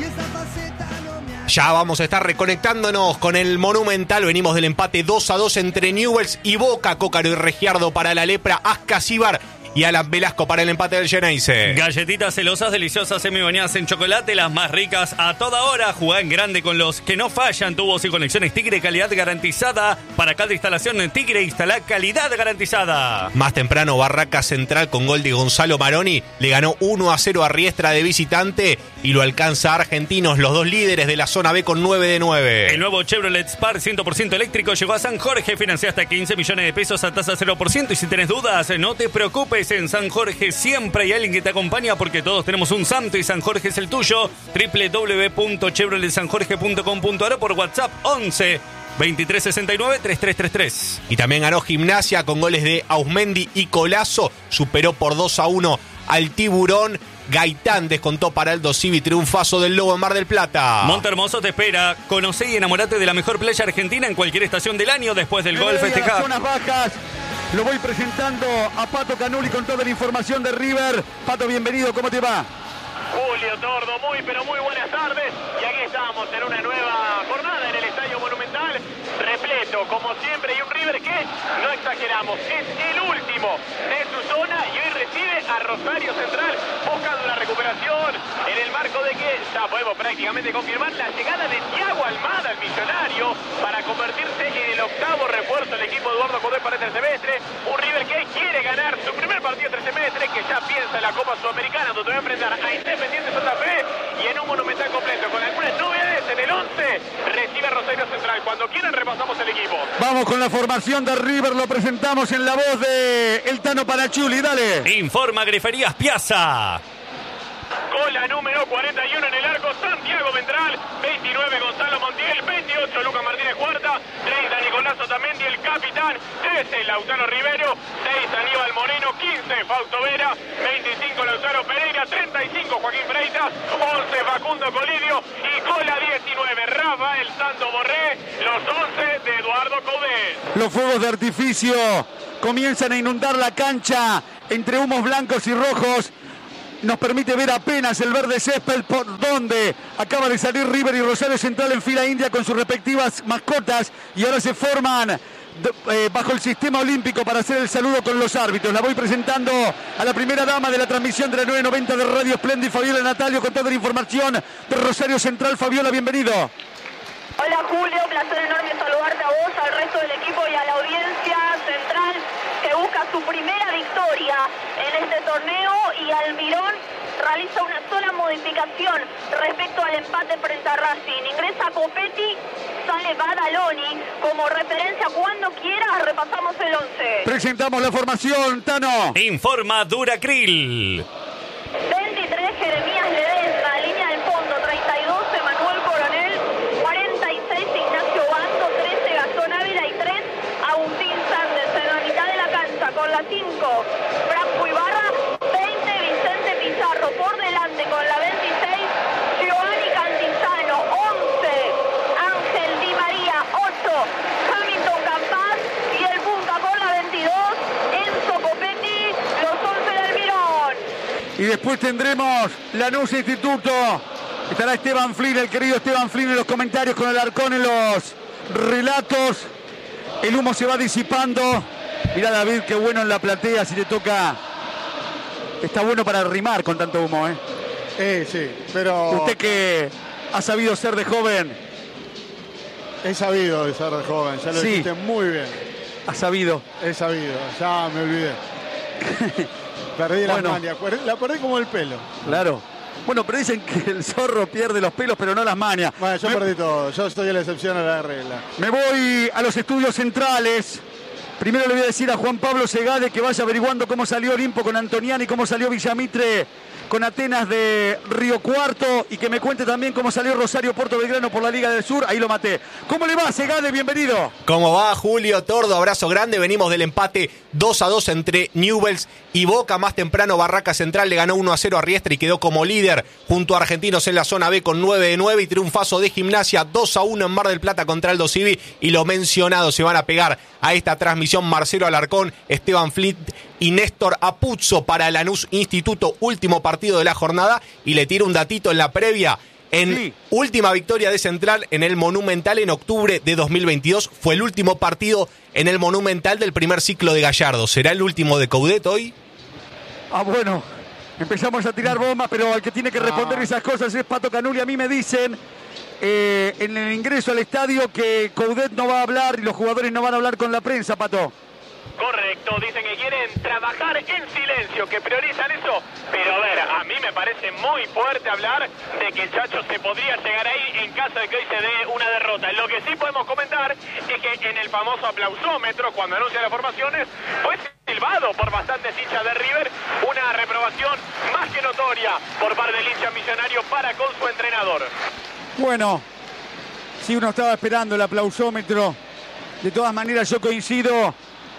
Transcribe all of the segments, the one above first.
Ya vamos a estar reconectándonos con el Monumental. Venimos del empate 2-2 entre Newell's y Boca. Cócaro y Regiardo para la Lepra. Ascasíbar y Alan Velasco para el empate del Geneise. Galletitas celosas, deliciosas, semi-bañadas en chocolate, las más ricas a toda hora. Jugá en grande con los que no fallan. Tubos y conexiones Tigre, calidad garantizada. Para cada instalación en Tigre, instala calidad garantizada. Más temprano, Barraca Central con gol de Gonzalo Maroni le ganó 1-0 a Riestra de visitante y lo alcanza a Argentinos, los dos líderes de la zona B con 9 de 9. El nuevo Chevrolet Spark 100% eléctrico llegó a San Jorge. Financia hasta 15 millones de pesos a tasa 0%. Y si tenés dudas, no te preocupes. En San Jorge siempre hay alguien que te acompaña porque todos tenemos un santo y San Jorge es el tuyo. www.chevroletsanjorge.com.ar o por WhatsApp 11 2369 3333. Y también ganó Gimnasia con goles de Ausmendi y Colazo. Superó por 2-1 al Tiburón. Gaitán descontó para Aldo Civi, triunfazo del Lobo en Mar del Plata. Montehermoso te espera. Conocé y enamorate de la mejor playa argentina en cualquier estación del año. Después del gol festejar. Zonas bajas. Lo voy presentando a Pato Canuli con toda la información de River. Pato, bienvenido, ¿cómo te va? Julio Tordo, muy pero muy buenas tardes. Y aquí estamos en una nueva jornada en el Estadio Monumental. Repleto, como siempre, y un River que, no exageramos, es el último de su zona y hoy recibe a Rosario Central buscando una recuperación en el marco de que ya podemos prácticamente confirmar la llegada de Thiago Almada, el millonario, para convertirse en el octavo refuerzo del equipo de Eduardo Codé para este semestre. Un River que quiere ganar su primer partido este semestre, que ya piensa en la Copa Sudamericana, donde va a enfrentar a Independiente Santa Fe y en un Monumental completo con algunas novedades en el 11 recibe a Rosario Central. Cuando quieran repasamos el equipo. Vamos con la formación de River, lo presentamos en la voz de el Tano Panachuli, dale. Informa Griferías Piazza. Con la número 41 en el arco, Santiago Ventral, 29 Gonzalo Montiel, 28 Lucas Martínez Cuarta, 30 Nicolás Otamendi, el capitán, 13 Lautaro Rivero, 6 Aníbal Moreno, 15 Fausto Vera, 25 Lautaro Pereira, 35 Joaquín Freitas, 11 Facundo Colidio y con la 19 Rafael Santo Borré, los 11 de Eduardo Coudet. Los fuegos de artificio comienzan a inundar la cancha entre humos blancos y rojos. Nos permite ver apenas el verde césped por donde acaba de salir River y Rosario Central en fila india con sus respectivas mascotas y ahora se forman bajo el sistema olímpico para hacer el saludo con los árbitros. La voy presentando a la primera dama de la transmisión de la 990 de Radio Splendid, Fabiola Natalio, con toda la información de Rosario Central. Fabiola, bienvenido. Hola Julio, placer enorme saludarte a vos, al resto del equipo y a la audiencia central que busca su primera victoria en este torneo y Almirón realiza una sola modificación respecto al empate frente a Racing. Ingresa Copetti, sale Badaloni como referencia. Cuando quieras repasamos el 11. Presentamos la formación, Tano. Informa Duracril. 23 Jeremías Ledesma, línea del fondo, 32 Emanuel Coronel, 46 Ignacio Bando, 13 Gastón Ávila y 3 Agustín Sández. En la mitad de la cancha con la 5 Franco Ibarra, 20 Vicente Pizarro, por delante con la 26 Giovanni Cantizano, 11 Ángel Di María, 8 Hamilton Campaz y el punta con la 22 Enzo Copetti, los 11 del Mirón. Y después tendremos Lanús Instituto. Estará Esteban Flynn, el querido Esteban Flynn en los comentarios con Alarcón en los relatos. El humo se va disipando. Mirá David, qué bueno en la platea, si te toca. Está bueno para rimar con tanto humo, ¿eh? Sí, pero... Usted que ha sabido ser de joven. He sabido de ser de joven, ya lo dijiste muy bien. Ha sabido. He sabido, ya me olvidé. Perdí las manias, la perdí como el pelo. Claro. Bueno, pero dicen que el zorro pierde los pelos, pero no las mañas. Bueno, yo perdí todo, yo estoy a la excepción a la regla. Me voy a los estudios centrales. Primero le voy a decir a Juan Pablo Segade que vaya averiguando cómo salió Olimpo con Antoniani, cómo salió Villamitre con Atenas de Río Cuarto y que me cuente también cómo salió Rosario Puerto Belgrano por la Liga del Sur. Ahí lo maté. ¿Cómo le va, Segade? Bienvenido. ¿Cómo va, Julio Tordo? Abrazo grande. Venimos del empate 2-2 entre Newell's y Boca. Más temprano, Barraca Central le ganó 1-0 a Riestra y quedó como líder junto a Argentinos en la zona B con 9 de 9 y triunfazo de Gimnasia 2-1 en Mar del Plata contra Aldo Civi. Y lo mencionado, se van a pegar a esta transmisión Marcelo Alarcón, Esteban Flint y Néstor Apuzzo para Lanús Instituto, último partido de la jornada. Y le tiro un datito en la previa. En última victoria de Central en el Monumental en octubre de 2022. Fue el último partido en el Monumental del primer ciclo de Gallardo. ¿Será el último de Coudet hoy? Bueno, empezamos a tirar bombas, pero el que tiene que responder esas cosas es Pato Canuli. A mí me dicen en el ingreso al estadio que Coudet no va a hablar y los jugadores no van a hablar con la prensa, Pato. Correcto, dicen que quieren trabajar en silencio, que priorizan eso. Pero a ver, a mí me parece muy fuerte hablar de que el Chacho se podría llegar ahí en caso de que hoy se dé una derrota. Lo que sí podemos comentar es que en el famoso aplausómetro, cuando anuncia las formaciones, fue silbado por bastantes hinchas de River, una reprobación más que notoria por parte del hincha millonario para con su entrenador. Bueno, si uno estaba esperando el aplausómetro, de todas maneras yo coincido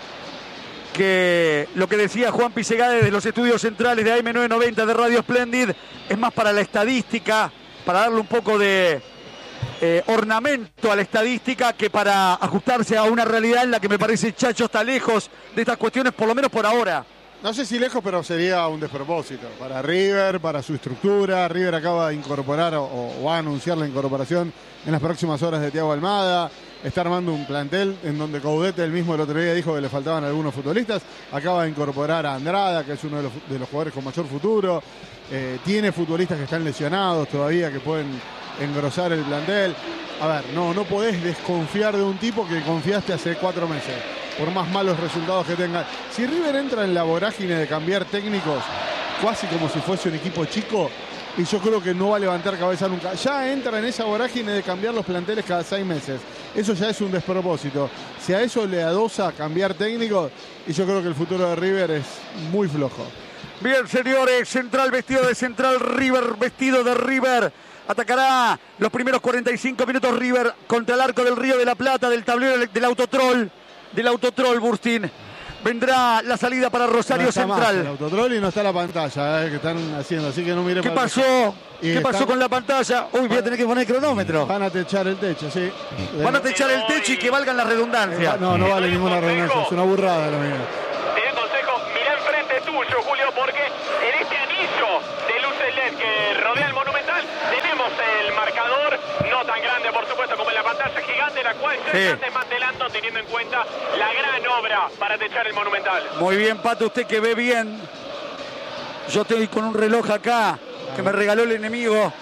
que lo que decía Juan Pisegade desde los estudios centrales de AM990 de Radio Splendid es más para la estadística, para darle un poco de ornamento a la estadística que para ajustarse a una realidad en la que me parece Chacho está lejos de estas cuestiones, por lo menos por ahora. No sé si lejos, pero sería un despropósito para River, para su estructura. River acaba de incorporar o va a anunciar la incorporación en las próximas horas de Thiago Almada. Está armando un plantel en donde Coudet el mismo el otro día dijo que le faltaban algunos futbolistas. Acaba de incorporar a Andrada, que es uno de los jugadores con mayor futuro. Tiene futbolistas que están lesionados todavía, que pueden engrosar el plantel. A ver, no podés desconfiar de un tipo que confiaste hace 4 meses, por más malos resultados que tenga. Si River entra en la vorágine de cambiar técnicos, casi como si fuese un equipo chico, y yo creo que no va a levantar cabeza nunca. Ya entra en esa vorágine de cambiar los planteles cada 6 meses. Eso ya es un despropósito. Si a eso le adosa cambiar técnicos, y yo creo que el futuro de River es muy flojo. Bien, señores, Central vestido de Central, River vestido de River. Atacará los primeros 45 minutos River contra el arco del Río de la Plata, del tablero del Autotrol, Burstin. Vendrá la salida para Rosario no está Central. Más el Autotrol y no está la pantalla que están haciendo, así que no mire. ¿Qué pasó? ¿Qué pasó con la pantalla? Uy, voy a tener que poner el cronómetro. Van a techar el techo, sí. Van a techar el techo y que valgan las redundancias. No vale ninguna redundancia, es una burrada la mía. Te doy consejo, mirá enfrente tuyo, Julio, porque en este anillo de luces LED que rodea el Monumental tenemos el marcador, no tan grande por supuesto como en la pantalla gigante, la cual se está desmantelando teniendo en cuenta la gran obra para techar el Monumental. Muy bien, Pato, usted que ve bien. Yo estoy con un reloj acá que me regaló el enemigo.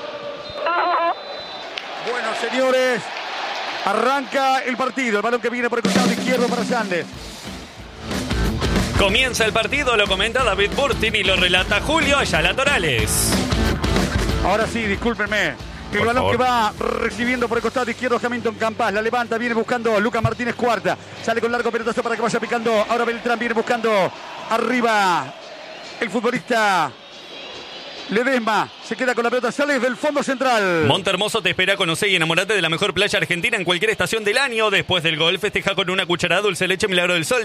Bueno, señores, arranca el partido. El balón que viene por el costado izquierdo para Sandes. Comienza el partido, lo comenta David Burstin y lo relata Julio Ayala Torales. Ahora sí, discúlpenme. El balón que va recibiendo por el costado izquierdo Hamilton Campas. La levanta, viene buscando Lucas Martínez Cuarta. Sale con largo pelotazo para que vaya picando. Ahora Beltrán viene buscando arriba el futbolista Ledesma. Se queda con la pelota, sale desde el fondo central. Montehermoso te espera, conocer y enamorate de la mejor playa argentina en cualquier estación del año. Después del gol, festeja con una cucharada dulce de leche Milagro del Sol.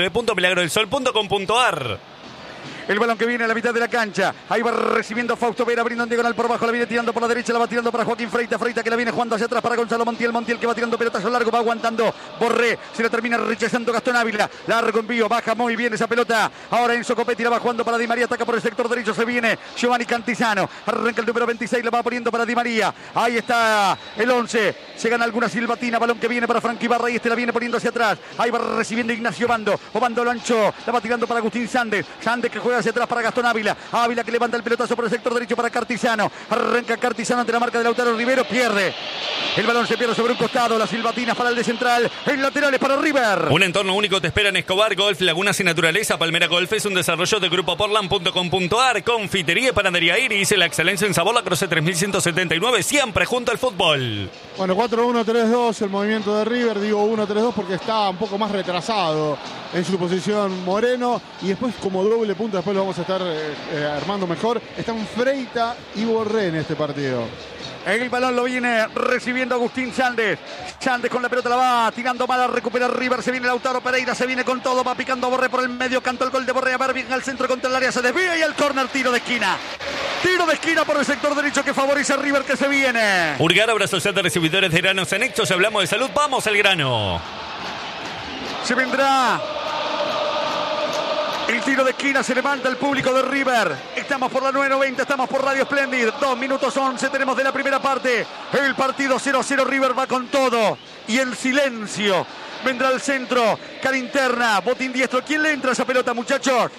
www.milagrodelsol.com.ar. El balón que viene a la mitad de la cancha. Ahí va recibiendo Fausto Vera, abriendo en diagonal por abajo. La viene tirando por la derecha, la va tirando para Joaquín Freita. Freita que la viene jugando hacia atrás para Gonzalo Montiel. Montiel que va tirando pelotazo largo, va aguantando Borré. Se la termina rechazando Gastón Ávila. Largo envío, baja muy bien esa pelota. Ahora Enzo Copetti la va jugando para Di María. Ataca por el sector derecho, se viene Giovanni Cantizano. Arranca el número 26, la va poniendo para Di María. Ahí está el 11. Se gana alguna silbatina. Balón que viene para Frankie Barra y la viene poniendo hacia atrás. Ahí va recibiendo Ignacio Bando. Obando lo ancho. La va tirando para Agustín Sandes. Sandes que juega hacia atrás para Gastón Ávila. Ávila que levanta el pelotazo por el sector derecho para Cartizano. Arranca Cartizano ante la marca de Lautaro Rivero. Pierde. El balón se pierde sobre un costado. Las silbatinas para el de Central. El lateral es para River. Un entorno único te espera en Escobar Golf, Lagunas y Naturaleza. Palmera Golf es un desarrollo de grupoportland.com.ar. Confitería y panadería Iris. La excelencia en sabor. La Croce 3179. Siempre junto al fútbol. Bueno, 4-1-3-2 el movimiento de River. Digo 1-3-2 porque está un poco más retrasado en su posición Moreno. Y después como doble punta, después lo vamos a estar armando mejor. Están Freita y Borré en este partido. El balón lo viene recibiendo Agustín Sandes. Sandes con la pelota la va tirando mal a recuperar River. Se viene Lautaro Pereira, se viene con todo. Va picando a Borré por el medio. Cantó el gol de Borré. A ver, bien al centro contra el área. Se desvía y el córner, tiro de esquina. Tiro de esquina por el sector derecho que favorece a River que se viene. Urgar, obra social de recibidores de granos anexos. Hablamos de salud. Vamos al grano. Se vendrá El tiro de esquina, se levanta el público de River. Estamos por la 990, estamos por Radio Splendid. 2 minutos 11 tenemos de la primera parte. El partido 0-0, River va con todo. Y en silencio vendrá el centro, cara interna, botín diestro. ¿Quién le entra a esa pelota, muchachos?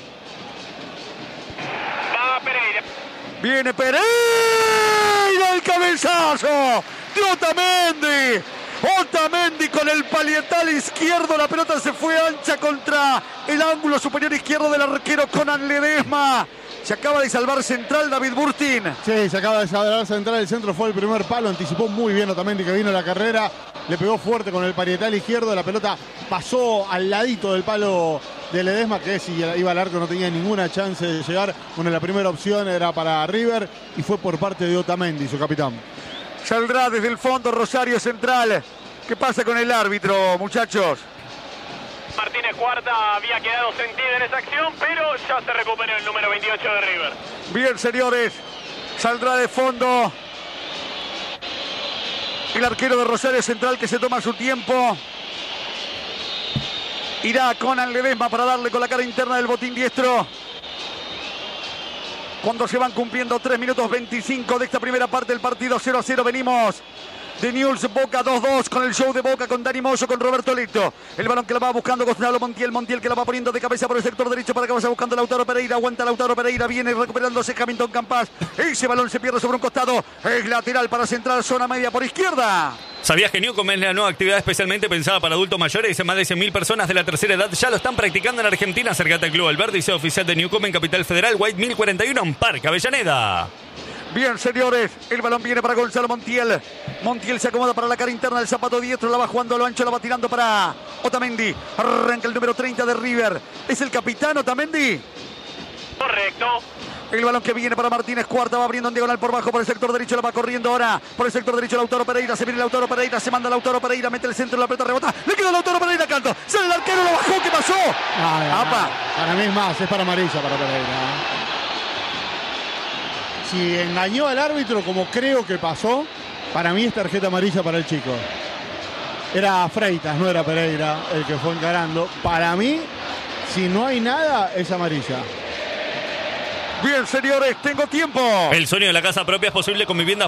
Va Pereira. Viene Pereira, el cabezazo de Otamendi. Otamendi con el palietal izquierdo, la pelota se fue ancha contra el ángulo superior izquierdo del arquero Conan Ledesma. Se acaba de salvar central David Burtin. Sí, se acaba de salvar central, el centro fue el primer palo, anticipó muy bien Otamendi que vino a la carrera, le pegó fuerte con el parietal izquierdo, la pelota pasó al ladito del palo de Ledesma, que si iba al arco no tenía ninguna chance de llegar. Bueno, la primera opción era para River y fue por parte de Otamendi, su capitán. Saldrá desde el fondo Rosario Central. ¿Qué pasa con el árbitro, muchachos? Martínez Cuarta había quedado sentido en esa acción, pero ya se recuperó el número 28 de River. Bien, señores, saldrá de fondo el arquero de Rosario Central, que se toma su tiempo. Irá Conan Ledesma para darle con la cara interna del botín diestro. Cuando se van cumpliendo 3 minutos 25 de esta primera parte del partido, 0-0, venimos de Newell's Boca 2-2 con el show de Boca, con Dani Moyo, con Roberto Leto. El balón que la va buscando Gonzalo Montiel. Montiel que la va poniendo de cabeza por el sector derecho para que vaya buscando Lautaro Pereira. Aguanta Lautaro Pereira, viene recuperándose Hamilton Campas. Ese balón se pierde sobre un costado. Es lateral para central, zona media por izquierda. ¿Sabías que Newcom es la nueva actividad especialmente pensada para adultos mayores? Más de 100.000 personas de la tercera edad ya lo están practicando en Argentina. Acércate al Club Alberdi y sea oficial de Newcom en Capital Federal, White 1041 en Parque Avellaneda. Bien, señores, el balón viene para Gonzalo Montiel. Montiel se acomoda para la cara interna del zapato diestro, la va jugando a lo ancho, la va tirando para Otamendi. Arranca el número 30 de River. ¿Es el capitán Otamendi? Correcto. El balón que viene para Martínez Cuarta, va abriendo en diagonal por bajo, por el sector derecho, la va corriendo ahora por el sector derecho Lautaro Pereira, se viene Lautaro Pereira, se manda Lautaro Pereira, mete el centro, la pelota rebota, le queda Lautaro Pereira, canto, sale el arquero, lo bajó, ¿qué pasó? Para mí es más, es para amarilla para Pereira. Si engañó al árbitro como creo que pasó, para mí es tarjeta amarilla para el chico. Era Freitas, no era Pereira el que fue encarando. Para mí, si no hay nada, es amarilla. Bien, señores, tengo tiempo. El sueño de la casa propia es posible con Viviendas